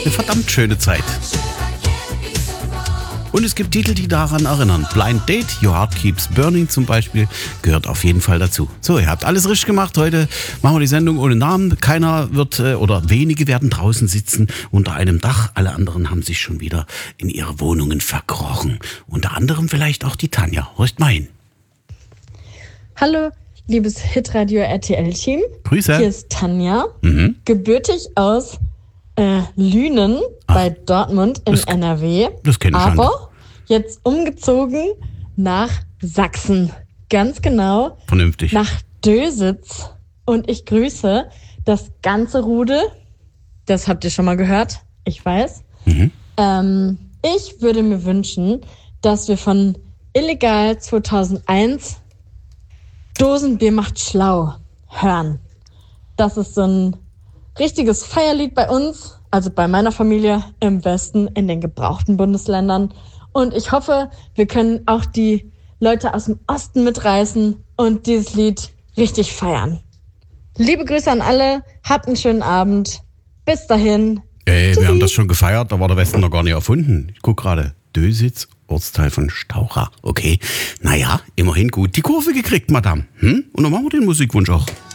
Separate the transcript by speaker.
Speaker 1: eine verdammt schöne Zeit. Und es gibt Titel, die daran erinnern. Blind Date, Your Heart Keeps Burning zum Beispiel, gehört auf jeden Fall dazu. So, ihr habt alles richtig gemacht. Heute machen wir die Sendung ohne Namen. Keiner wird oder wenige werden draußen sitzen unter einem Dach. Alle anderen haben sich schon wieder in ihre Wohnungen verkrochen. Unter anderem vielleicht auch die Tanja. Horcht mal hin.
Speaker 2: Hallo, liebes Hitradio RTL-Team.
Speaker 1: Grüße.
Speaker 2: Hier ist Tanja, gebürtig aus Lünen bei Dortmund in NRW.
Speaker 1: Das kenne ich
Speaker 2: aber
Speaker 1: schon.
Speaker 2: Jetzt umgezogen nach Sachsen. Ganz genau.
Speaker 1: Vernünftig.
Speaker 2: Nach Dösitz. Und ich grüße das ganze Rudel. Das habt ihr schon mal gehört. Ich weiß. Ich würde mir wünschen, dass wir von Illegal 2001 Dosenbier macht schlau hören. Das ist so ein richtiges Feierlied bei uns, also bei meiner Familie im Westen, in den gebrauchten Bundesländern. Und ich hoffe, wir können auch die Leute aus dem Osten mitreißen und dieses Lied richtig feiern. Liebe Grüße an alle, habt einen schönen Abend. Bis dahin.
Speaker 1: Wir haben das schon gefeiert, da war der Westen noch gar nicht erfunden. Ich guck gerade. Dösitz, Ortsteil von Staucha. Okay, naja, immerhin gut die Kurve gekriegt, Madame. Und dann machen wir den Musikwunsch auch.